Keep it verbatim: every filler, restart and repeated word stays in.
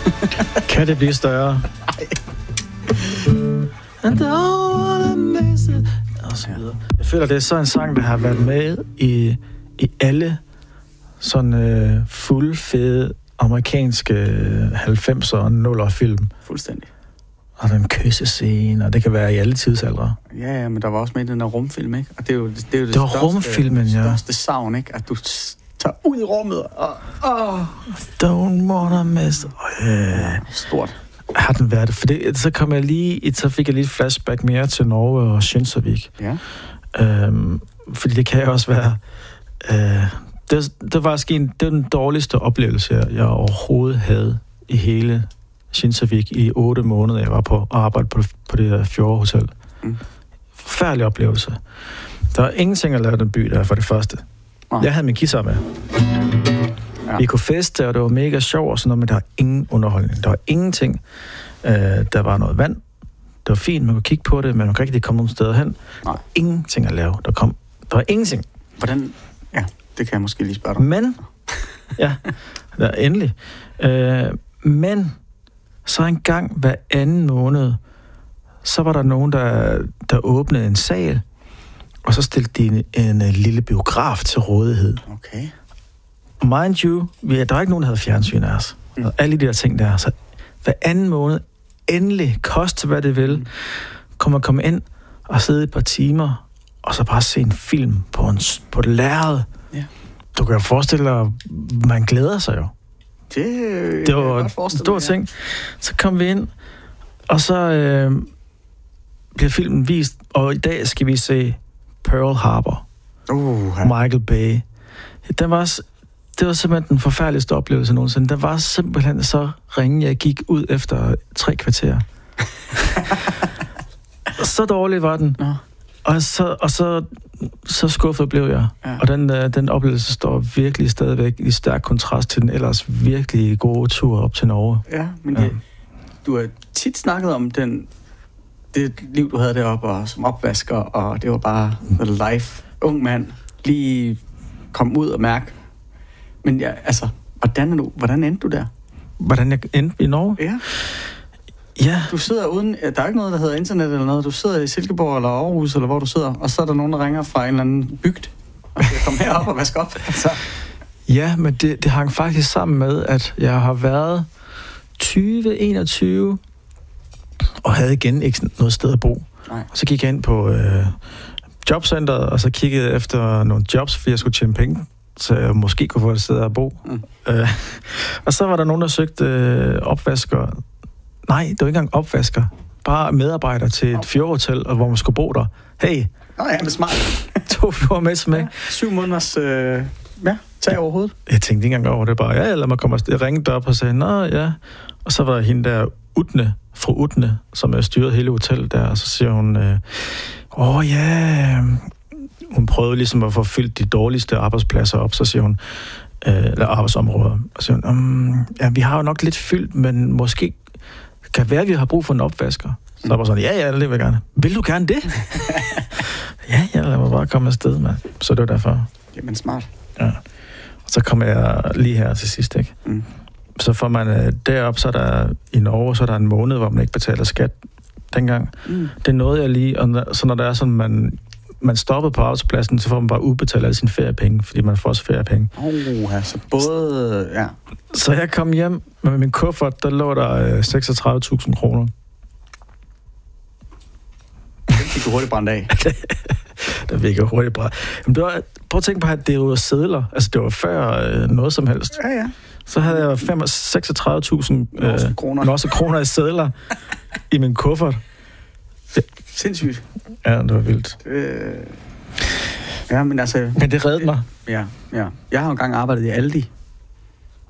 Kan det blive større? And all I miss it. Og så videre. Jeg føler, det er så en sang, der har været med i, i alle sådan øh, fulde, fede amerikanske halvfemser og nuller film. Fuldstændig. Og den kyssescene, og det kan være i alle tidsaldre. Ja, ja, men der var også med i den der rumfilm, ikke? Og det er jo det, er jo det, det var største, rumfilmen, ja. største savn, ikke? At du tager ud i rummet og... Oh. Don't wanna miss... Oh, yeah. Stort. Har den været det? For det, så kom jeg lige... Så fik jeg lige et flashback mere til Norge og Kinsarvik. Ja. Øhm, fordi det kan også være... Øh, det, det var faktisk en, det var den dårligste oplevelse, jeg overhovedet havde i hele Kinsarvik i otte måneder, jeg var på arbejde på, på det der fjordhotel. Mm. Forfærdelig oplevelse. Der var ingenting at lave i den by der, for det første. Ah. Jeg havde min guitar med. Ja. Vi kunne feste, og det var mega sjovt og sådan noget, men der var ingen underholdning. Der var ingenting. Øh, der var noget vand. Det var fint, man kunne kigge på det, men man kunne ikke rigtig komme nogen steder hen. Der var ingenting at lave. Der, kom, der var ingenting. Hvordan... Ja, det kan jeg måske lige spørge dig. Men... Ja, der, endelig. Øh, men... Så en gang hver anden måned, så var der nogen, der, der åbnede en sal, og så stillede de en, en, en lille biograf til rådighed. Okay. Mind you, vi, der er ikke nogen, der havde fjernsyn af os. Mm. Og alle de der ting der. Så hver anden måned, endelig, koste hvad det vil, mm. kunne man komme ind og sidde et par timer, og så bare se en film på, en, på et lærred. Yeah. Du kan jo forestille dig, man glæder sig jo. Det, det var en stor ting. Så kom vi ind, og så øh, bliver filmen vist, og i dag skal vi se Pearl Harbor. Uh, Michael Bay. Den var, det var simpelthen den forfærdeligste oplevelse nogensinde. Den var simpelthen så ringe, jeg gik ud efter tre kvarter. Så dårlig var den. Uh. Og så, og så, så skuffet blev jeg. Ja. Og den, den oplevelse står virkelig stadigvæk i stærk kontrast til den ellers virkelig gode tur op til Norge. Ja, men det, ja. Du har tit snakket om den, det liv, du havde deroppe og som opvasker, og det var bare the life. Ung mand, lige kom ud og mærke. Men ja, altså, hvordan, er du, hvordan endte du der? Hvordan jeg endte i Norge? Ja. Ja. Du sidder uden... Der er ikke noget, der hedder internet eller noget. Du sidder i Silkeborg eller Aarhus, eller hvor du sidder, og så er der nogen, der ringer fra en eller anden bygd, og skal komme herop og vaske op. Altså. Ja, men det, det hang faktisk sammen med, at jeg har været tyve enogtyve, og havde igen ikke noget sted at bo. Nej. Og så gik jeg ind på øh, jobcenteret, og så kiggede jeg efter nogle jobs, fordi jeg skulle tjene penge, så jeg måske kunne få et sted at bo. Mm. Øh, og så var der nogen, der søgte øh, opvasker. Nej, det var ikke engang opvasker. Bare medarbejder til et fjordhotel, hvor man skulle bo der. Hey! Nå ja, det er smart. To fjord med til mig. Ja, syv måneders øh, ja, tag over hovedet. Jeg tænkte ikke engang over det. Bare, ja, lad mig komme afsted. Jeg ringede op og sagde, nå ja. Og så var der hende der, Utne, fru Utne, som er styret hele hotellet der. Og så siger hun, øh, åh ja... Hun prøvede ligesom at få fyldt de dårligste arbejdspladser op. Så siger hun, øh, eller arbejdsområder. Og så siger hun, um, ja, vi har jo nok lidt fyldt, men måske... kan være, at vi har brug for en opvasker. Så var sådan, ja, ja, det vil jeg gerne. Vil du gerne det? ja, ja, lad mig bare komme afsted, mand. Så det var derfor. Jamen, smart. Ja. Og så kommer jeg lige her til sidst, ikke? Mm. Så får man derop, så er der i Norge, så er der en måned, hvor man ikke betaler skat dengang. Mm. Det nåede jeg lige, og så når der er sådan, man, man stoppede på arbejdspladsen, så får man bare udbetalt alle sine feriepenge, fordi man får også feriepenge. Åh, oh, altså både, ja. Så jeg kom hjem med min kuffert, der lå der øh, seksogtredive tusind kroner. Den fik du hurtigt brændt af. Der fik jeg hurtigt brændt. Men det var, prøv at tænke på, at det var sedler. Altså, det var før øh, noget som helst. Ja, ja. Så havde jeg seksogtredive tusind øh, norske kroner. norske kroner i sedler i min kuffert. Det. Sindssygt. Ja, det var vildt. Øh... Ja, men altså... Men det reddede mig. Ja, ja. Jeg har jo engang arbejdet i Aldi.